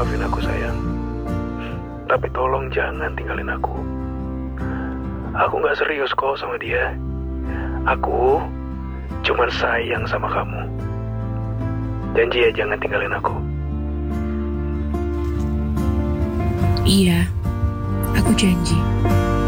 maafin aku sayang. Tapi tolong jangan tinggalin aku. Aku gak serius kok sama dia. Aku cuman sayang sama kamu. Janji ya jangan tinggalin aku. Iya, aku janji.